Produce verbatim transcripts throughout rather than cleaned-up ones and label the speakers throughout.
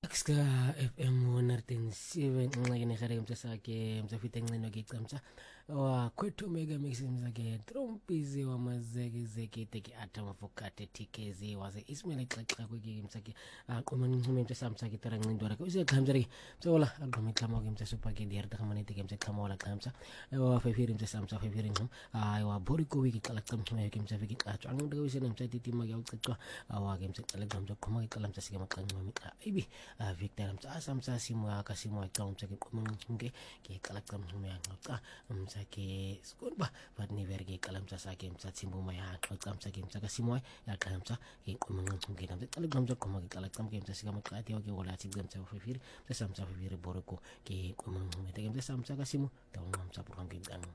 Speaker 1: Ska F M honderd zeven nxakeni khere msasake msafite ngcino ke camsa wa kwethu mega mix msake trompizi wa mazeke zeke teke atama fokate tikezi waze ismail xaxa kweke msake aqoma ncume msasamsake tara nqindo rakhe use xamsari msola aqoma xama ke msasupa ke diyarta khamane teke msaqama wala xamsa wa fefiri msasamsa fefiri ngum ay wa boriko wiki qala xamxuma ke msafiki qatswa nqinde wisene msatitima ke ucicwa awa ke msaqala xamsa khoma ke qala msasike maqanquma miqa ibi Victor msasa msasimu akasimu aqwa msake qomanqumke ke qala xamxuma yanqa msake skonba vatni verge qala msasake msatsimbu maya qaqa msake msaka simu yaqala msa ke qomanqumke namse qala xamsa khoma ke qala xamke msasika maqati ke wala tsigam fefiri msasamsa fefiri boriko ke qomanqume teke msasamsa kasimu tawqa msa programke qanqu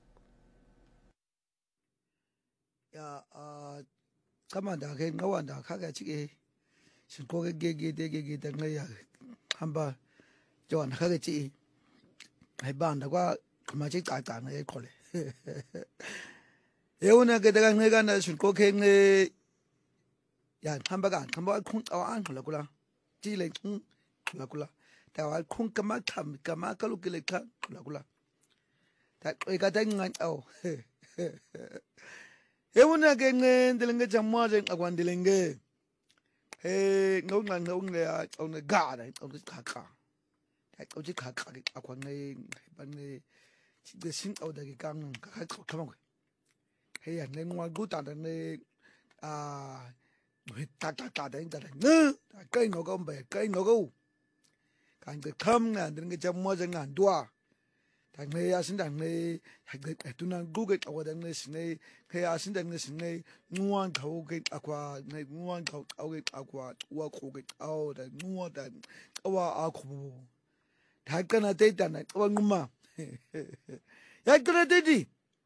Speaker 2: ya a kamanda ke ngawanda khaga chike sinko ke ge ge de ge ge de ngaya hamba joan khaga chi ai banda kwa kama chi ta ta ngai khole e una ke daga ngai kana sinko ke ngai ya hamba ka hamba khung aw an khla kula chi le khung khla kula ta wa khung kama tham kama ka lu ke le khla kula ta e ka ta ngai aw Euna ke nge delenge jamwa je akwan delenge he ngau ngang ngau nge a au ne ga dai au ne kha kha dai au ji kha kha ke akwan nge ban nge chi de sin au da ke kang kha kha kha ma he ya ne ngwa gu ta da ne a nge ta ta ta dai da ne da kai no ko mbe kai no ko kan ke kham na delenge jamwa je ngan dua Tang ne asin dang ne tu na google awa dang ne sine ke asin dang ne sine nuan khau ke akwa ne nuan khau au ke akwa wa kho ke au da nuan da awa a khu da kana te ta na awa nguma ya kana te di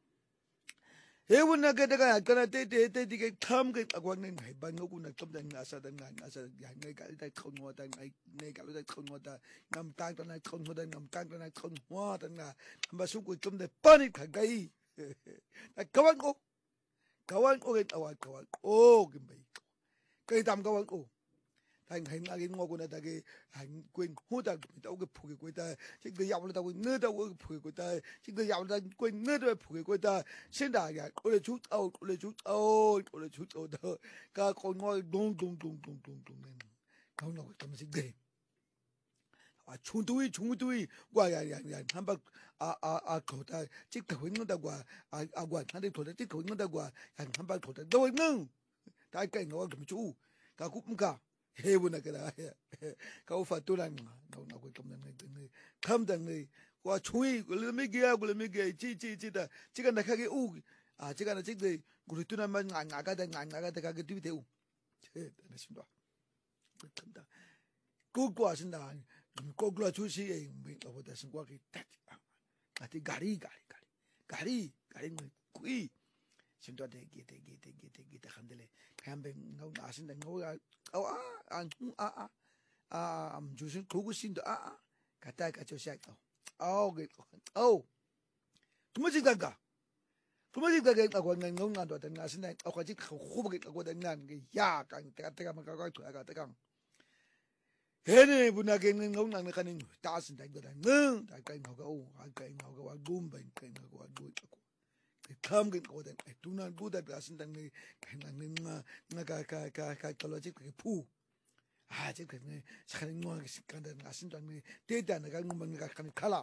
Speaker 2: he wona ke daga kana te te te di ke tham ke akwa ne ngai ban ngo na tom da nga sa da nga nga sa ya ngai ka da khau nuan da ngai ngai ka da khau nuan da ngam tang da na khau nuan da ngam tang da na khau nuan da nga Mbasuk ko tum de panik khagai na kawan ko kawan ko ke kawan kawan o ke bai kai tam kawan ko tang hai na ke ngo ko na ta ke han quên hu ta ta ke phu ke ko ta chi ke yaw la ta ko ne ta ko phu ko ta chi ke yaw la ko ne ta phu ko ta sin da ya ko le chu au ko le chu au ko le chu au da ka ko ngo dong dong dong dong dong dong ne kawan ko ta ma si de 아 충두이 충두이 과야야야 한박 아아아 거다 찍고 있는다고 아 아과 한대 도다 찍고 있는다고 한박 도다 너 있는 다이까 너 그럼 주 가고 뭔가 해보나 그라 가고 파토란 너 나고 좀 내네 감당네 와 총이 그러면기야 그러면기 지지지다 지가 나가게 우아 지가 나 찍대 우리 뚜나만 안 나가다 안 나가다 가게 뒤대우 제 나신다 그렇다 그거 하신다 Kogla chusi e mi abo da singwa ki tat ati gari gari gari gari gari ngi kui sinto de ge de ge de ge de ge de khandele kambe ngau asin da ngau au a an a a a am jusin kogu sinto a a kata ka chosia au au ge au tumaji daga tumaji daga ka ngai ngau ngado da ngasin da au ka ji khu ge ka da ngan ge ya ka ta ta ma ka ka tu ka ta ka Hene bunake ngau nang ne kaning ta sin da ga ngung da kai ngau ga o a kai ngau ga wa gum bai kai ngau ga wa du ta ko ke tham ge ko da ai tu na du da da sin da ne kai nang ne nga nga ka ka ka ka to lo ji ke pu a ji ke ne sa ni ngwa ge sin kan da na sin da ne te da na ga ngum nga ka ni khala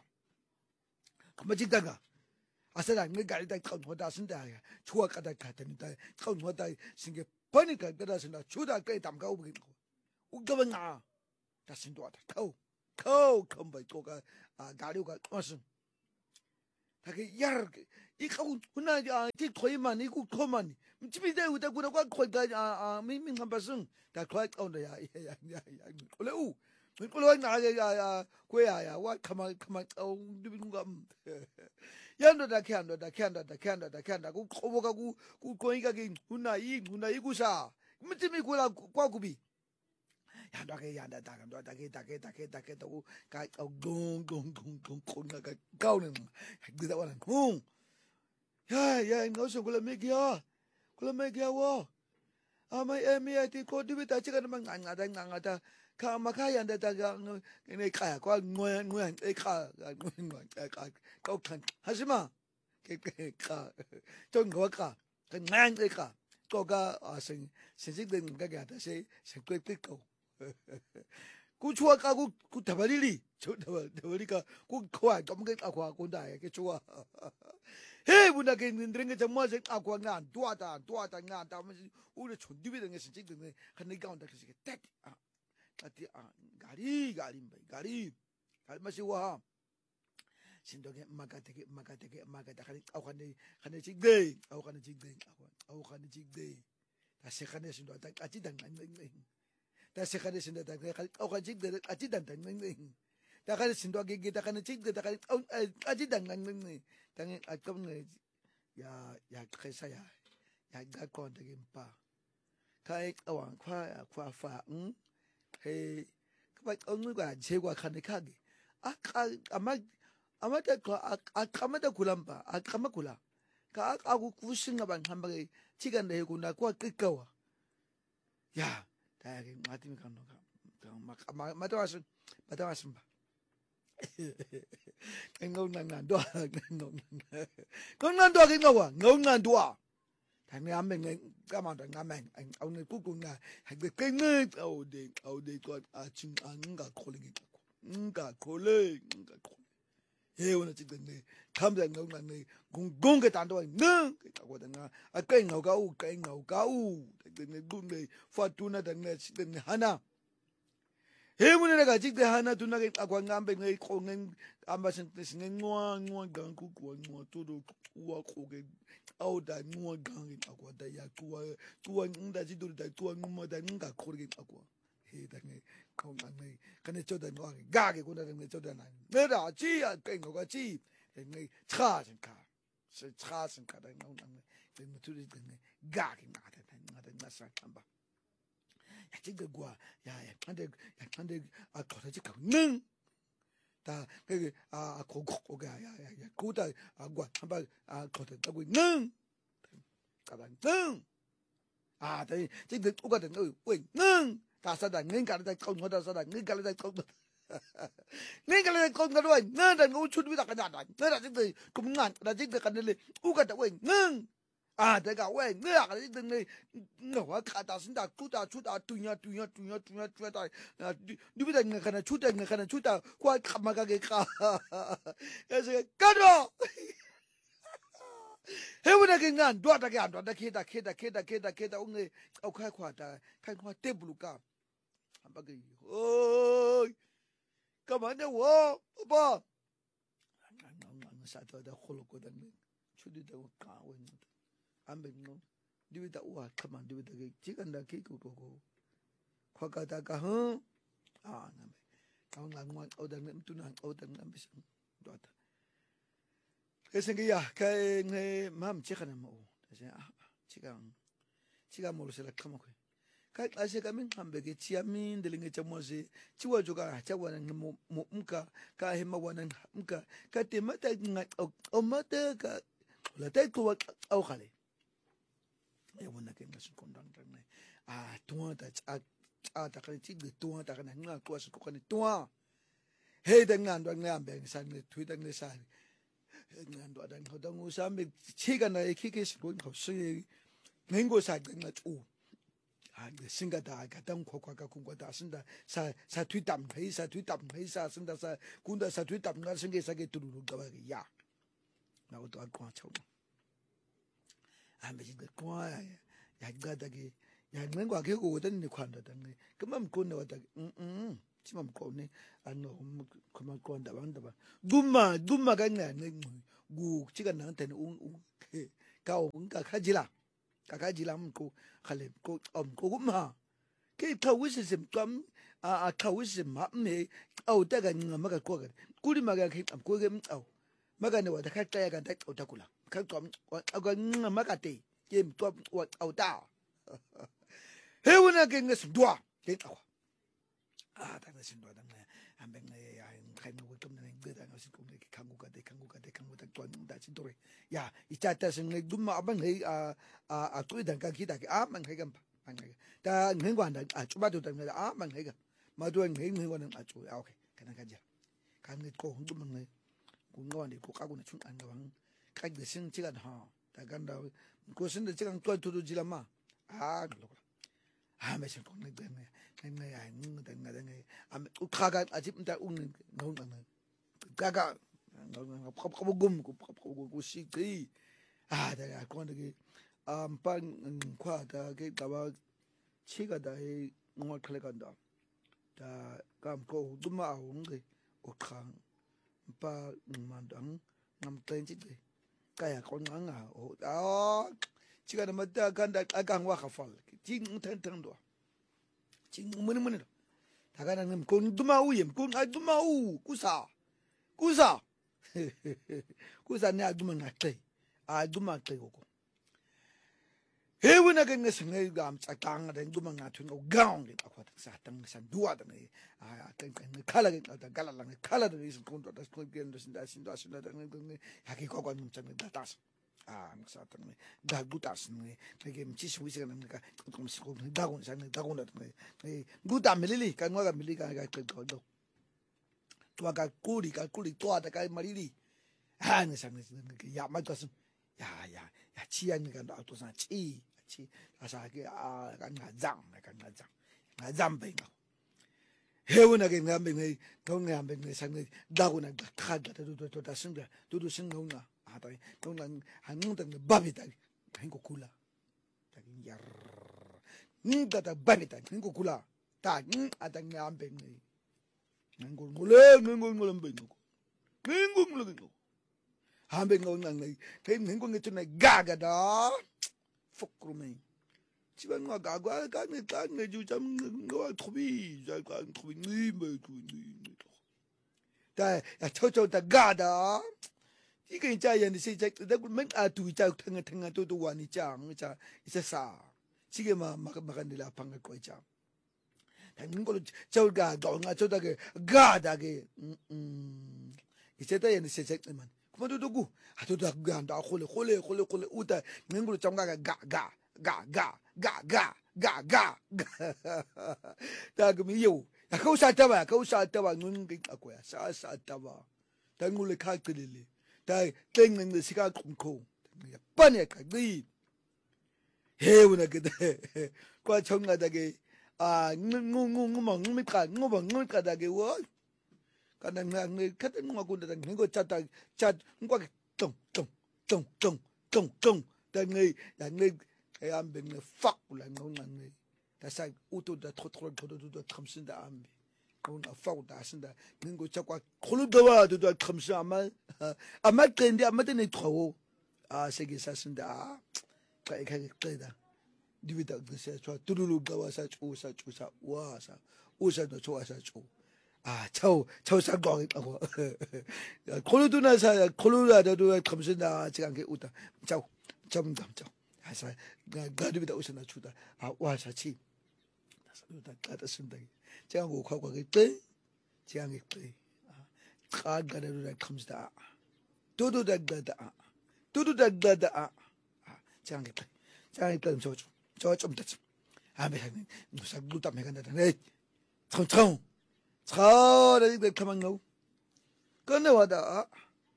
Speaker 2: ma ji da ga a sa da ne ga da ka ho da sin da ya chua ka da ka da ni da ka ho da sin ge pa ni ka da sin da chu da kai tam ga u ge ko u ga ba nga da sin do da ko ko kom bai ko ka a ga liu ka osin ta ke yar i ka una ja ti khoi man i ku kho man mi bi da u da ku da kwa khoi da a mi mi ngam ba sung da khoi on da ya ya ya ya ko le u mi ko lo na ya ya ko ya ya wa kama kama au du bi ngam yan do da kyan do da kyan do da kyan do da kyan da ku ko bo ka ku ku ko i ka ke una i una i ku sa mi ti mi ku la kwa ku bi ya da ke ya da da da da ke da ke da ke da ke da ka gong gong gong gong gong ka ka ne de da wan gong ya ya no so ko le me kia ko le me kia wo ama emi ati ko dibi ta chika na nganga da nganga da ka makaya da da ga ne ka kwa ngoya ngoya e ka ngoya ka ka kan 하지마 ka 좀 거까 그 nganga 거가 아생 신식된 가게 하다 세 sekwe 뜯고 그 좋아 가고 그 다발리 저 다발리가 그 거야 좀 그 아과 군다 이게 좋아 해 문화 그 있는 게 정말 아과 난 도와다 도와다 난 다음에 우리 존디비 된 것이 지금 하는 게 온다 그래서 딱 아, 아, 가리 가리 가리 갈마시 와 신도게 마가테게 마가테게 마가다 가리 아과네 하는 지금 아과네 지금 아과 아과네 지금 다시 하는 신도 딱 아지 당난 다시 하는 신도 딱 아과 지금 아지 당난 다 가는 신도 게 다 가는 지금 다 가는 아지 당난 당에 아까는 야야 그래서야 야 갖고 되게 봐 kai awang kwa kwa fa um he kaba ongu ga jegwa khane khage aka ama amata ko akamata kulamba akama kula ka aku kusinga bang hamba ge chigan de kuna kwa kikawa ya ta ge mati mi kanno ka ma mata wasun mata wasun ba ngong nang nan do ngong ngong nan do ge ngawa ngong nan do thằng em mình các bạn thằng em mình anh ông này cuối cùng là hành cái cái người ông đây ông đây còn à chừng ăn cả khổ lên cả khổ lên cả khổ hiểu nó chỉ cần này tham gia ngông là này cùng cùng cái tàn thôi nữa cái tao gọi là à cái ngầu cao cái ngầu cao cái này cũng này phát tu na thằng này chỉ cần hana hiểu nó là chỉ cần hana tu na cái à quan em mình này khổ nên em bảo sinh sinh ngoan ngoan gang cũng ngoan ngoan tu đồ ngoan khổ cái au da ngua gang akwa da ya tua tua nda ji dur da tua nguma da nga khorge akwa he da nge khong ang nge kane choda no ga ge ko da nge choda na ne da chi ya ke ngo ga chi nge cha chen ka se cha chen ka da ngau nge de mu tu de nge ga ge nga da nga da na sa tamba ya chi ge gwa ya ya ande ya ande a ko da ji ka neng 다 그 아 고고 가 야야 고다 아과 한번 아 거다 하고 능 가단 능아 대 지금 똑같은 거왜능 다사다 능 가르다 거다 사다 능 가르다 거다 능 가르다 거다 왜 나다 고 추비다 가다 나다 지금 kumngan 나 지금 간들 우가다 왜능 아 내가 왜 내가 지금 너와 가다 쓴다 추다 추다 두냐 두냐 두냐 두냐 두다 니보다 내가 가나 추다 내가 가나 추다 과 가마가게 가 그래서 가라 해보다 그냥 도와다게 안 도와다 케다 케다 케다 케다 케다 오늘 어 칼과다 칼과 테블루가 한 바퀴 어이 가만히 와 봐 안 사도다 홀로거든 추디다고 까원 안 뵙노 디비다 우와 가만 디비다 지간다 기고고 과가다가 흥 아 나메 강랑만 어당는 tunan 어당는 비상 도다 그래서 그야 그 마음 지가는 뭐 그래서 아 지금 지금 모르실라 까먹고 그 다시 가면 한백에 지하민 들링에 점모시 지워주가 자원은 뭐 뭔가 가 해마원은 뭔가 그때 맞다 엄마다 그 라테 그 au khale e wona ke nga sikondang tang ah tuwa ta a a ta ka ti de tuwa ta kana nga tuwa su ko ni tuwa he de nga ndo nga ambe sa ni thui dang le sa nga ndo dang ho dang sa me chi ga na e ki ke si ko ko si nengo sa nga tu 아 생각다 가당 코코가 군거다 쓴다 사사 뒤담 회사 뒤담 회사 쓴다 사 군다 사 뒤담 가 생계사게 두루루 가봐게 야 나도 안 ቋ쳐 안 베지 그 ቋ야 야가다게 야 뭔가 개고 오던 니 관다던 그만 군네 왔다 응응 지만 꼬네 안노 그만 꼰다 반다 봐 눈마 눈마가 있네 구 지가 나한테는 웅웅 가오 뭔가 가지라 가가지람 고 칼레 고 엄고구마 그 타위스심 좀아 타위스심 맘에 아우다가 마가 고가 꾸리 마가 그 고게 아 마가네 와다 칼자야 간다 오다굴라 칼좀 아가 마가테 게임 또 아우다 해우나 게스 도와 게다고 아 다시 도와 당네 안 백네 야 खाइनो तुमने गदा नसिन कुमले कि खांगु गदे खांगु गदे खांगु तक तो दा चिन तोरे या इचाता संग दुम अबन हे आ आ तुइ दंका कि दा आ मन हे गम banqeka ta ngengwanda nqatshu badoda ngela ah banqeka matu ngengengwana nqatshu okay kana kanje kan ngiqo ngcuma nge kunqwanda iqoqa kuna thunqanqa bang kagcesing tsika ha ta kanda ngosinde tsika ngqwathu jila ma ah lokho ha meshe qonqe qene qene ya ncinga ngada nge uqhaka athi mnta ungqonqanqa qaka ngqabugum kusiqi ah da yaqonda ke ampa ngikhwata ke qaba chika da e ngoqheleka nda da kamko uduma awunqe uqhang mpa ngimandang ngamqenci ce kaya qonqanga ah chika namata kanda akangwa khafal ting thentendo ting mun mun daga nang ko uduma uyem ko aduma u kusa kusa kusa ne aduma ngaqe aduma qe koko hewe na ke ngesinge gam tsaqanga den duma ngathu ngogang ke akwata satang sandua da ne a kan kan khala ke da gala lang khala da is konto da ko ke ndo sinda sinda sinda da ne haki ko ko num tsang da tas a satang ne da gutas ne ke mchi shi wisi kan ka ko si ko da gon sang da gon da ne guta milili kan wa milili ka ka ko do to ka kuri ka kuri to da ka marili ha ne sang ne ke ya ma tas ya ya ya chiya ni kan da to sa chi chi asa ke a kan nga zang kan nga zang nga zang be nga hewe na ke ngambe ngai to ngambe ngai sang ne da ko na da kha da to to da sing da to to sing nga a ta to na han nung da ba bi ta kan ko kula ta yar ni da da ba bi ta kan ko kula ta ni a da ngambe ngai ngol ngole ngol ngol mbe ngo ngol ngol ngo hambe ngol ngai te ngol ngai to na gaga da fukrume chiba ngwa gagwa ka ne ka ne ju jam ngwa thubi ja ka thubi ni me tu ni ta ya cho cho ta gada ji ke ja yan se ja da ku men a tu ja thang thang to to wa ni ja ng ja isa sa ji ke ma ma ma kan la phang ko ja ta ngol cho ga ga nga cho ta ke gada ke mm isa ta yan se ja man kuma to to ku a to ta ga da khole khole khole khole uta ngol chong ga ga ga ga ga ga ga ga ga ta ga mi yo ya ko sa ta ba ko sa ta ba ngun ki akoya sa sa ta ba ta ngul ka kile ta teng nang si ka kum ko ya pa ne ka gi he wona ke kwa chong ga da ke a ngu ngu ngu ma ngu mi ka ngu ba ngu ka da ke wo ka nang nang ka ta ngu ko da ngu cha ta cha ngwa tong tong tong tong tong tong ta ngai ya ngai e ambe ne fak la ngona ne ta sa uto da tro tro tro do tramsin da ambe ngona fak da sinda ningo chakwa khulu da wa do tramsin ama ama qendi ama te ne tro a se ke sa sinda ka e ka ke da divida de se tro tululu da wa sa chu sa chu sa wa sa u sa do chu sa chu 아, 저, 저 상광이 있다고. 콜로도나 사, 콜로라도도 감신다, 지금 게 웃다. 저, 좀, 좀, 좀. 아사, 나, 가르비다 오셔나 주다. 아, 와사치. 나서다, 가다쓴다. 제가 고, 과거 게 때, 제가 게 때. 아, 가르비다 감시다. 도도다, 가다. 도도다, 가다. 아, 제가 게 때. 제가 게 때, 저, 좀, 저, 좀, 됐어. 아, 매사님, 무사, 루다, 매간다. 네, 청, 청. 차, 내 가만 가고. 꺼내 와다.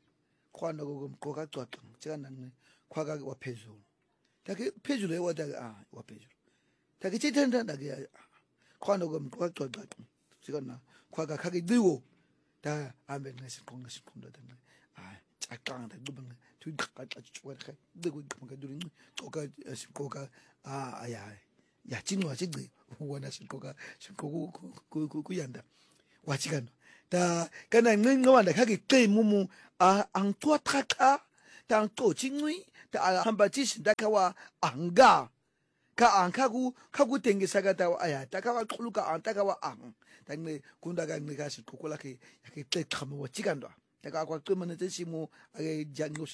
Speaker 2: 과나고 고가 ጧጧ. 제가 나는 과가 와 페이지. 다게 페이지로 해 와다 아, 와 페이지. 다게 제텐다 나게 과나고 고가 ጧጧ. 제가 나 과가 가게 늘고 다 안배 내신 공식 공도 되네. 아, 작강다 누분 두 가지 주고 가. 늘고 뭔가 누린 고가 고가 아, 아야. 야, 진와 진데. 원하신 고가 고고 고고 yan다. 와치간 다 kana ngin ngawanda khaki qe mumu a ang tua thaka tang to chingui ta hamba chi sinda kawa anga ka ang khagu khagu tengi saga ta aya ta kawa khuluka ang ta kawa ang tangni kunda ga ni gasit kokola ki yaki qe khamo wachigan do ta ka kwa tumane te simu age jangos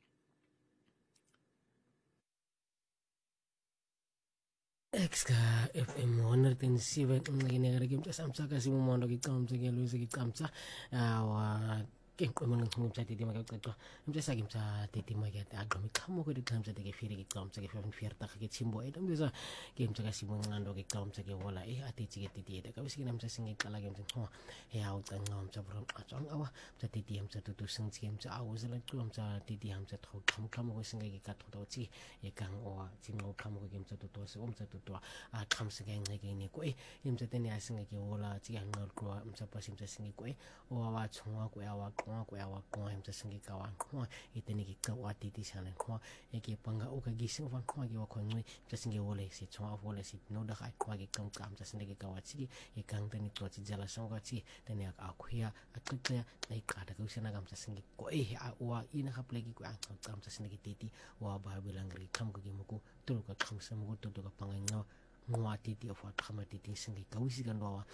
Speaker 1: Exka F M one oh seven ngine ngare kim samsa kasi mo mondo ki kamsa ke luisa ki kamsa wa ke qomong ngum tsa titi maka qeqwa mtsa sa ke mtsa titi maka ta agqomi qhamo ke diqham tsa ke firi ke qham tsa ke fem fierta ke chimbo e mtsa ke mtsa ka simo ngando ke qham tsa ke wala e atiti ke titi eta ka bisiki mtsa singi qala ke mtsa ya u qanga mtsa bro atong awa mtsa titi mtsa tutu sing tsi mtsa awu zela qham mtsa titi mtsa tho qham qham ko singa ke ka tho tsi e kang o tsingo qham ko ke mtsa tutu se mtsa tutu a qham singa nge ke ne ko e mtsa tene a singa ke wala tsi ya ngol ko mtsa pa simtsa singi ko e o wa chungwa ko ya wa qwa ko ya wa qwa mtsa singi ka wa qwa itene ki ka wa titi sana qwa e ke panga o ka gising wa qwa ke wa khonwe mtsa singi wole si chwa wole si no da ka qwa ke kam kam mtsa singi ka wa tsi e kang tani to tsi jala sang ka tsi tene a khya a qqa ai ka da ka usana ka mtsa singi ko e a wa ina ka pleki ko a ka mtsa singi titi wa ba bilang ri kam ko ke muku to ka kham sa muku to ka panga ngo ngwa titi of wa khama titi singi ka wisi ka ndo wa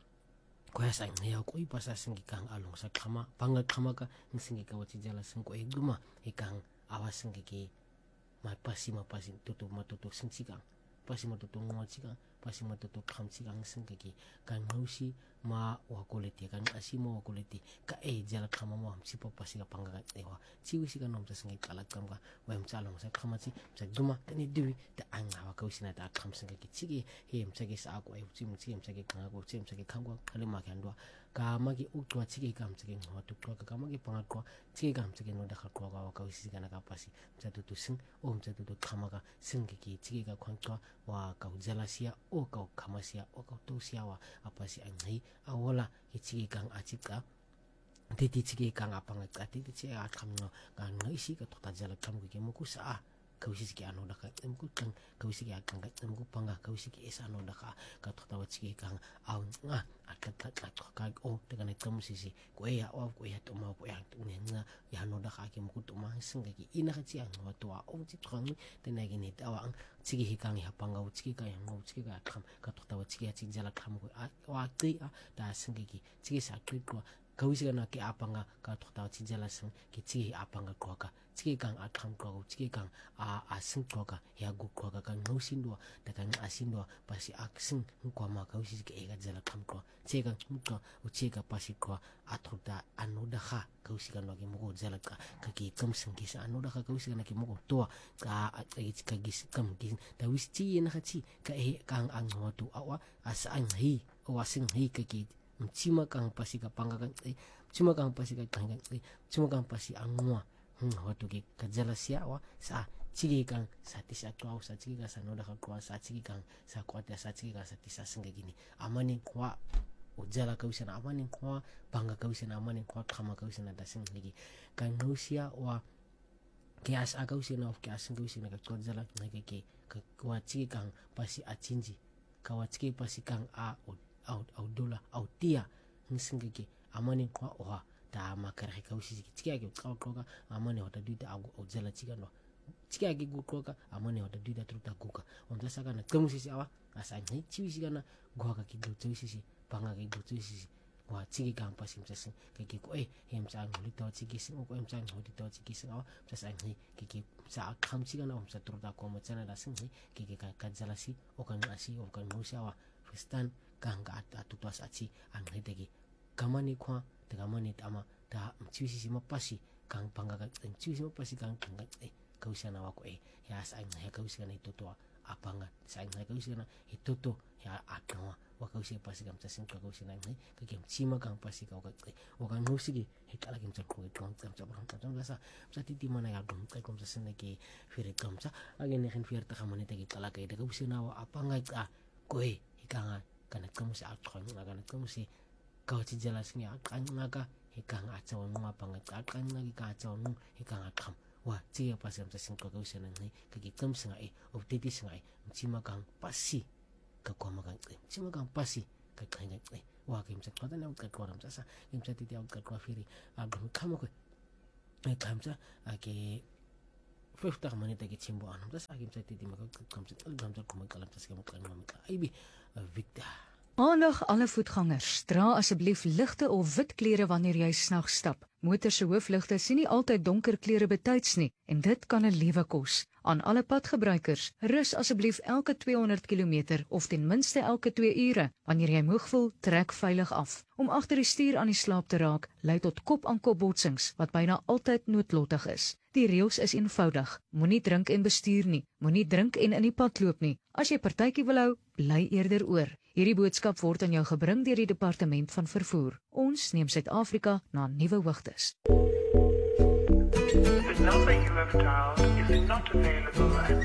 Speaker 1: ko ya sang ya ko ipasa singi kang along sa khama panga khama ka singi ka wati jala sing ko eguma ikang awa singi ki ma pasi ma pasi tutu ma tutu singi kang pasi ma tutu ngwa kang pasi ma tutu kham kang singi ki kan ngausi ma wa quality kan asimo wa quality ka e jala khama mo am sipo pasi ka panga ka ewa chi wisi ka nom sa singi kala kam ka wa am chalong sa khama chi sa guma tani diwi ta anga wa ka wisi na ta kham singi ki chi he am sa ki sa ko e chi mu chi am sa ki kanga ko chi am sa ki khangwa khale ma kan do ka magi ukwa chiki kam chiki ngwa tu kwa ka magi panga kwa chiki kam chiki no da kha kwa ka ka wisi kana ka pasi mcha tu tu sing o mcha tu tu khama ka sing ki chiki ka khwan kwa wa ka jala sia o ka khama sia o ka tu sia wa apasi angai awola ki chiki kang achika titi chiki kang apanga ka titi chiki a khamno ka ngai si ka thota jala kham ki mo ku sa ka wisi ki ano da ka em ku kang ka wisi ki akang ka em ku panga ka wisi ki esa no da ka ka thota wa chiki kang au nga atata ka ka o te kana kam sisi ko ya o ko ya to ma ko ya to ne nga ya no da ka ki mo ku to ma singa ki ina ka chi ang wa to a o chi khang te na gi ni ta wa ang chiki hi kang ya panga o chiki ka ya ngo chiki ka kham ka thota wa chiki ya chi jala kham ko a wa ti a da singa ki chiki sa ki ko ka wisi kana ki apanga ka thota wa chi jala sing ki chi apanga ko ka chiki kang a kham ko chiki kang a a sing ko ka ya gu ko ka kan no sin do da kan a sin do pasi a sing ko ma ka wisi ki e ga jala kham ko chega ko u chega pasi ko a thota anu da kha ka wisi kan ki mo ko jala ka ka ki kam sing ki sa anu da kha ka wisi kan ki mo ko to ka a ka gis kam ki da wisi chi na kha chi ka e kang ang ho tu a wa as ang hi o sing hi ka ki mchima kang pasi ka panga kan e mchima kang pasi ka kang e mchima kang pasi angwa hm hotu ki ka jala sia wa sa chigi kang sa tisa kwa sa chigi ka sa no da kwa sa chigi kang sa kwa ta sa chigi ka sa tisa singa gini amani kwa ujala ka usana amani kwa panga ka usana amani kwa khama ka usana da sing lagi kan nusia wa ke as aka usana of ke as singa usana ka kwa jala ngai ke ka kwa chigi kang pasi a chinji ka wa chigi pasi kang a au au dola au tia nsinga ke amani kwa wa ta makara ka usisi chiki ake ka ka amani wata duita au jala chika no chiki ake gu ka amani wata duita truta kuka on saka na kamusisi awa asa ngai chiwisi kana gwa ka ki du chiwisi panga ki du chiwisi wa chiki kang pasi msasi ke ke ko e hem cha ngoli to chiki sing ko em cha ngoli to chiki sing awa msasa ngai ke ke sa kham chika na msa truta ko ma chana da sing ke ke ka jala si o kan asi o kan musia wa fistan kang ka atutas achi angai tegi kamani kwa te kamani tama ta mchiwisi sima pasi kang panga ka mchiwisi sima pasi kang kang e kausana wako e ya sa ngai kausana itoto apanga sa ngai kausana itoto ya akawa wakausi pasi kam tasing kausana ngai ka kem chima kang pasi ka ka o kan musiki hikala kem cha ko kam kam cha bang cha ngasa sa titi mana ya dum ka kom sa sene ki fere kam sa agene hen fier ta kamane te ki kala ka de kausana wa apanga ka ko e hikanga kana kamusi akon na kana kamusi ka chi jala singa kan naga hikang achaw nga panga kan nagi ka achaw nung hikang akham wa chi pa sem ta sing ka ko sen ngai ka ki kam singa e of titi singa e chima kang pasi ka ko ma kang chima kang pasi ka kan ngai wa kim cha khada na ka ko ram sa kim cha titi ka ko firi a gum kham ko e kam cha a ke fifta mani ta ki chimbo anam sa kim cha titi ma ka kam cha gam cha ko ma kalam cha ske mo kan ma ai bi victor
Speaker 3: Aandag alle voetgangers, dra asseblief ligte of wit klere wanneer jy snags stap. Motors se hoofligte sien nie altyd donker kleure betyds nie en dit kan 'n lewe kos. Aan alle padgebruikers, rus asseblief elke tweehonderd kilometer of ten minste elke twee ure. Wanneer jy moeg voel, trek veilig af. Om agter die stuur aan die slaap te raak, lei tot kop-aan-kop botsings wat byna altyd noodlottig is. Die reëls is eenvoudig. Moenie drink en bestuur nie. Moenie drink en in die pad loop nie. As jy partytjie wil hou, bly eerder oor. Hierdie boodskap word aan jou gebring deur die Departement van Vervoer. Ons neem Suid-Afrika na nuwe hoogtes.
Speaker 4: The number you have dialed is not available.